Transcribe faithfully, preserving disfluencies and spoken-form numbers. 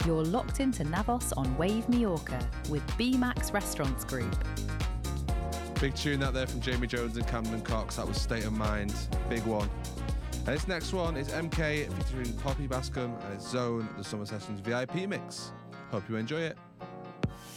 You're locked into Navos on Wave Mallorca with B-Max Restaurants Group. Big tune out there from Jamie Jones and Camden Cox. That was State of Mind. Big one. And this next one is M K featuring Poppy Bascom and it's Zone, the Summer Sessions V I P mix. Hope you enjoy it.